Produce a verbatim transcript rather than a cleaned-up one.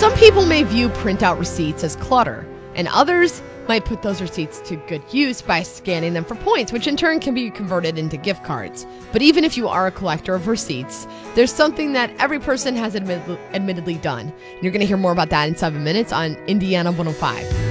Some people may view printout receipts as clutter, and others might put those receipts to good use by scanning them for points, which in turn can be converted into gift cards. But even if you are a collector of receipts, there's something that every person has admit- admittedly done. And you're going to hear more about that in seven minutes on Indiana one oh five.